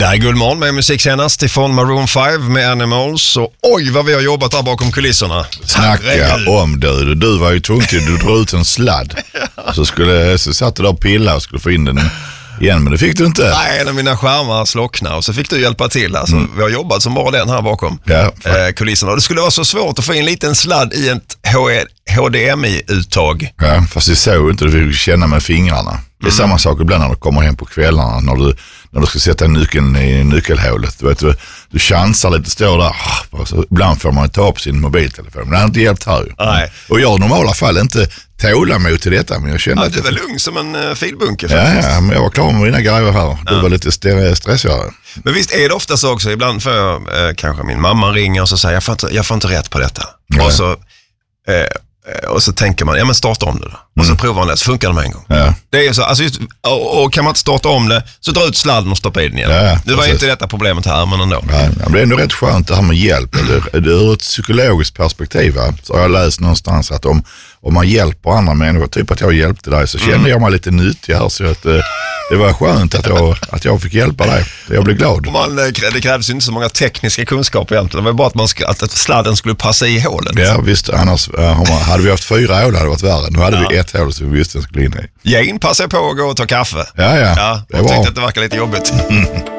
Det här är Guldmorgon med musik senast ifrån Maroon 5 med Animals. Och oj vad vi har jobbat där bakom kulisserna. Snacka om du var ju tvungen till, du drog ut en sladd. Så satt du där och pillade och skulle få in den igen, men det fick du inte. Nej, en av mina skärmar slocknade och så fick du hjälpa till. Alltså, vi har jobbat som bara den här bakom kulisserna. Och det skulle vara så svårt att få in en liten sladd i ett HDMI-uttag. Ja, fast det såg inte, du fick känna med fingrarna. Det är samma sak ibland när du kommer hem på kvällarna när du ska sätta nyckeln i nyckelhålet. Du chansar lite, står där. Så ibland får man ta upp sin mobiltelefon. Men det har inte hjälpt här. Nej. Och jag i normala fall inte tålamod till detta. Men jag kände att du var lugn som en filbunke. Ja, men jag var klar med mina grejer här. Du var lite stressigare. Men visst är det ofta så också. Ibland får jag, kanske min mamma ringer och så säger jag får inte rätt på detta. Ja. Och så tänker man, men starta om det då. Och så provar man det, så funkar det med en gång. Ja. Det är ju så, alltså och kan man inte starta om det, så dra ut sladden och stoppa i den igen. Ja, det var ju inte detta problemet här, men ändå. Ja, men det är ändå rätt skönt det här med hjälp. Ur ett psykologiskt perspektiv så har jag läst någonstans att om man hjälper andra människor, typ att jag hjälpte dig, så kände jag mig lite nyttig här, så att det var skönt att jag fick hjälpa dig. Jag blev glad. Det krävs inte så många tekniska kunskaper egentligen. Det var bara att sladden skulle passa i hålet. Ja visst, annars hade vi haft 4 hål hade det varit värre. Nu hade vi 1 hål som vi visste skulle in i. Jane passade på att gå och ta kaffe. Ja. Jag tyckte att det verkar lite jobbigt.